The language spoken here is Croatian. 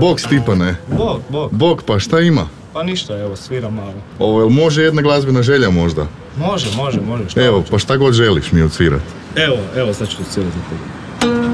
Bok Stipane. Bok. Bok, pa šta ima? Pa ništa, evo, sviram malo. Ovo, jel može jedna glazbena želja možda? Može, šta Evo, hoćeš? pa šta god želiš mi odsvirat. Evo, sad ću to cijelo za tebe.